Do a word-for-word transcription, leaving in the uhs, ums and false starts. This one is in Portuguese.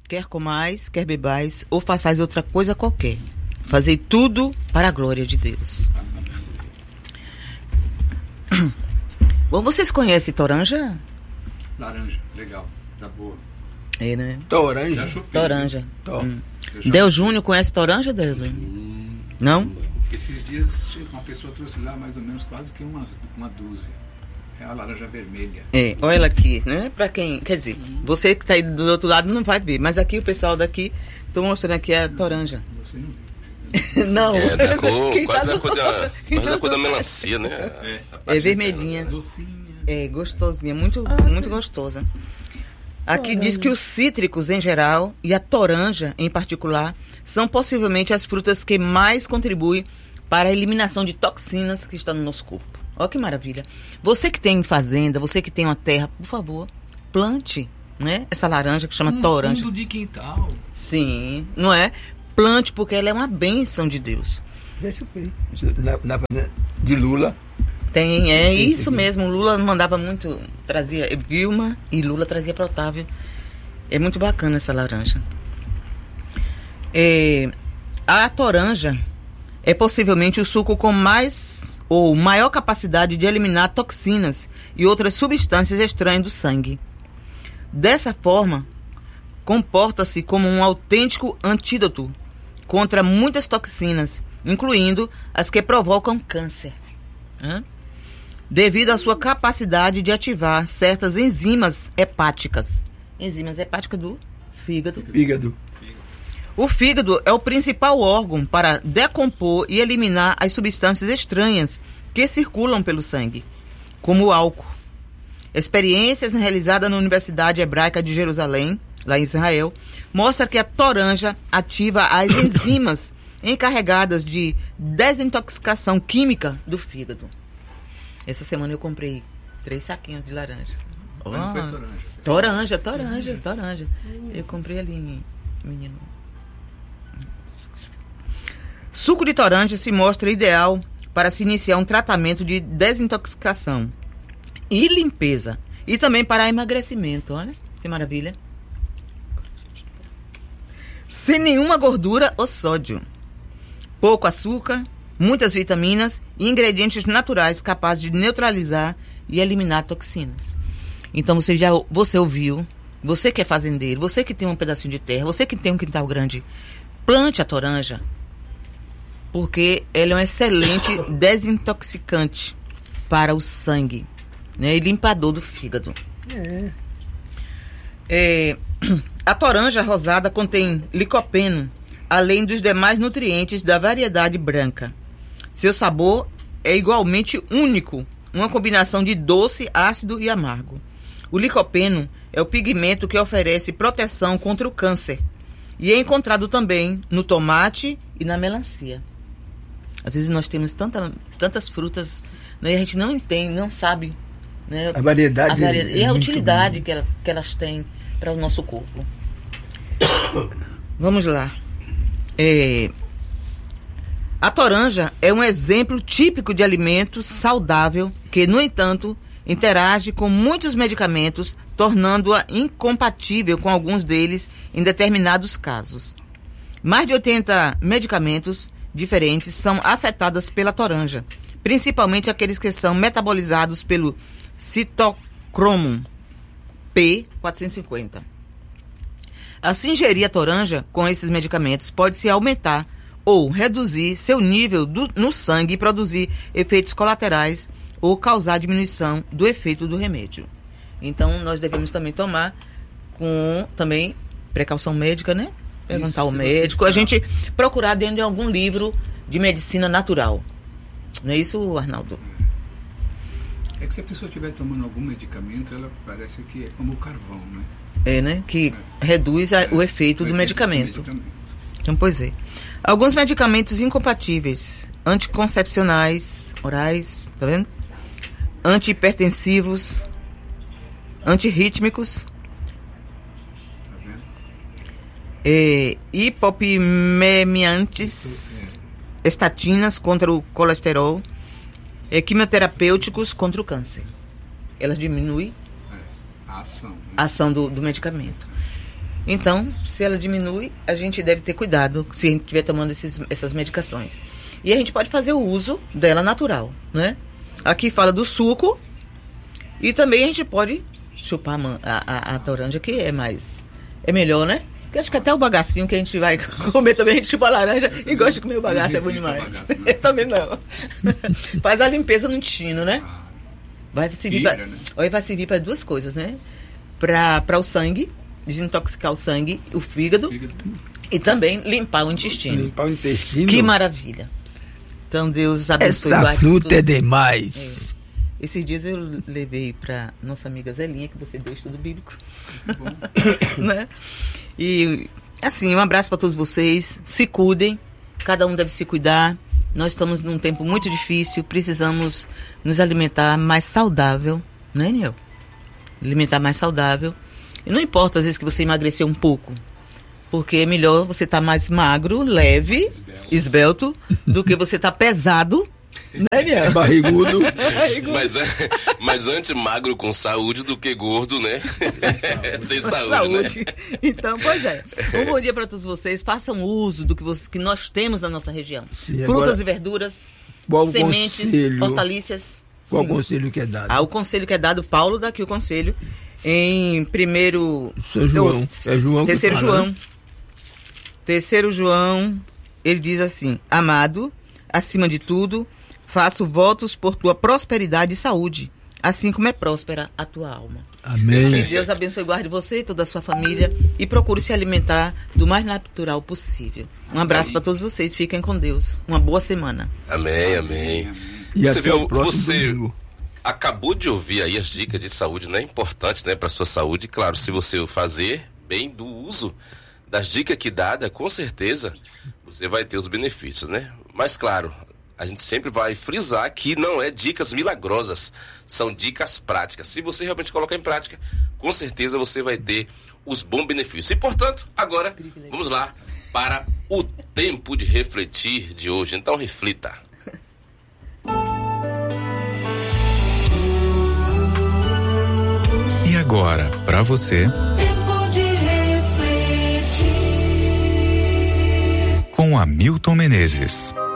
quer comais, quer bebais, ou façais outra coisa qualquer. Fazei tudo para a glória de Deus. Bom, vocês conhecem toranja? Laranja, legal, tá boa. É, né? Toranja. Toranja. Tó. Hum. Del Júnior conhece toranja, Del? Hum, Não? Esses dias uma pessoa trouxe lá mais ou menos quase que uma, uma dúzia. É a laranja vermelha. É, olha ela aqui, né? Pra quem, quer dizer, você que tá aí do outro lado não vai ver, mas aqui o pessoal daqui, tô mostrando aqui a toranja. Você não viu? Não. É da cor, Quem quase tá da do- cor da, quase da cor da melancia, né? É. A parte É vermelhinha. Docinha. É gostosinha, muito, muito gostosa. Aqui diz que os cítricos em geral e a toranja em particular são possivelmente as frutas que mais contribuem para a eliminação de toxinas que estão no nosso corpo. Olha que maravilha. Você que tem fazenda, você que tem uma terra, por favor, plante, né? Essa laranja que chama Um toranja. fundo de quintal. Sim, não é? Plante porque ela é uma bênção de Deus. Já chupei. Na, na fazenda de Lula. Tem, é Esse isso aqui. mesmo. O Lula mandava muito, trazia Vilma e Lula trazia para Otávio. É muito bacana essa laranja. É, a toranja é possivelmente o suco com mais ou maior capacidade de eliminar toxinas e outras substâncias estranhas do sangue. Dessa forma, comporta-se como um autêntico antídoto contra muitas toxinas, incluindo as que provocam câncer. Hã? Devido à sua capacidade de ativar certas enzimas hepáticas. Enzimas hepáticas do fígado. Fígado. O fígado é o principal órgão para decompor e eliminar as substâncias estranhas que circulam pelo sangue, como o álcool. Experiências realizadas na Universidade Hebraica de Jerusalém, lá em Israel, mostram que a toranja ativa as enzimas encarregadas de desintoxicação química do fígado. Essa semana eu comprei três saquinhos de laranja. Mas não foi Ah, toranja. toranja, toranja, toranja. Eu comprei ali em Menino. Suco de toranja se mostra ideal para se iniciar um tratamento de desintoxicação e limpeza. E também para emagrecimento. Olha que maravilha. Sem nenhuma gordura ou sódio. Pouco açúcar, muitas vitaminas e ingredientes naturais capazes de neutralizar e eliminar toxinas. Então você já você ouviu, você que é fazendeiro, você que tem um pedacinho de terra, você que tem um quintal grande, plante a toranja, porque ela é um excelente desintoxicante para o sangue, né, e limpador do fígado. É. É, a toranja rosada contém licopeno, além dos demais nutrientes da variedade branca. Seu sabor é igualmente único, uma combinação de doce, ácido e amargo. O licopeno é o pigmento que oferece proteção contra o câncer e é encontrado também no tomate e na melancia. Às vezes nós temos tanta, tantas frutas, né, e a gente não entende, não sabe, né, A variedade. a varia- e a muito utilidade grande. que, ela- que elas têm para o nosso corpo. Vamos lá. É, a toranja é um exemplo típico de alimento saudável que, no entanto, interage com muitos medicamentos, tornando-a incompatível com alguns deles em determinados casos. Mais de oitenta medicamentos diferentes são afetados pela toranja, principalmente aqueles que são metabolizados pelo citocromo P quatrocentos e cinquenta. Ao se ingerir a toranja com esses medicamentos, pode-se aumentar ou reduzir seu nível do, no sangue e produzir efeitos colaterais ou causar diminuição do efeito do remédio. Então, nós devemos também tomar com também precaução médica, né? Perguntar Isso, ao se você médico, a está- gente procurar dentro de algum livro de medicina natural. Não é isso, Arnaldo? É que se a pessoa estiver tomando algum medicamento, ela parece que é como o carvão, né? É, né? Que reduz a- o efeito do medicamento. Então, pois é. Alguns medicamentos incompatíveis, anticoncepcionais, orais, tá vendo? Antihipertensivos, antirrítmicos, Tá vendo? é, hipopimemiantes, estatinas contra o colesterol, é, quimioterapêuticos contra o câncer. Elas diminuem É, a ação. Né? a ação do, do medicamento. Então, se ela diminui, a gente deve ter cuidado se a gente estiver tomando esses, essas medicações. E a gente pode fazer o uso dela natural, né? Aqui fala do suco e também a gente pode chupar a, man- a, a, a toranja, que é mais... É melhor, né? Porque acho que até o bagacinho que a gente vai comer também, a gente chupa a laranja e gosta de comer o bagaço, é bom demais. Eu também não. Faz a limpeza no intestino, né? Vai servir Tira, para né? Olha, vai servir para duas coisas, né? Para o sangue, desintoxicar o sangue, o fígado, Fígado. e também limpar o intestino. Limpar o intestino. Que maravilha. Então Deus abençoe. Esta guarde fruta tudo. é demais. É. Esses dias eu levei para nossa amiga Zelinha, que você deu estudo bíblico. Né? E assim, um abraço para todos vocês. Se cuidem, cada um deve se cuidar. Nós estamos num tempo muito difícil, precisamos nos alimentar mais saudável, né, Niel? Alimentar mais saudável. E não importa às vezes que você emagreceu um pouco, porque é melhor você estar mais magro, leve, esbelto, do que você estar pesado, né, Niel? Barrigudo. Mas, é- mas antes magro com saúde do que gordo, né? Sem saúde, Saúde. né? Então, pois é. Um bom dia para todos vocês. Façam uso do que, você, que nós temos na nossa região. Sim, Frutas agora, e verduras, qual o sementes, conselho? hortaliças. Qual o Sim. conselho que é dado? Ah, o conselho que é dado, Paulo dá aqui o conselho, em primeiro... São João. É João que Terceiro fala, João. né? Terceiro João, ele diz assim: amado, acima de tudo, faço votos por tua prosperidade e saúde, assim como é próspera a tua alma. Amém. Deus abençoe e guarde você e toda a sua família e procure se alimentar do mais natural possível. Um abraço para todos vocês, fiquem com Deus. Uma boa semana. Amém, amém. E Você até viu, o próximo você domingo. acabou de ouvir aí as dicas de saúde, né? Importante, né, para sua saúde. Claro, se você fazer bem do uso das dicas que dada, com certeza você vai ter os benefícios, né? Mas claro, a gente sempre vai frisar que não é dicas milagrosas, são dicas práticas. Se você realmente colocar em prática, com certeza você vai ter os bons benefícios. E portanto, agora vamos lá para o tempo de refletir de hoje. Então reflita. E agora, para você, Tempo de refletir. com Hamilton Menezes.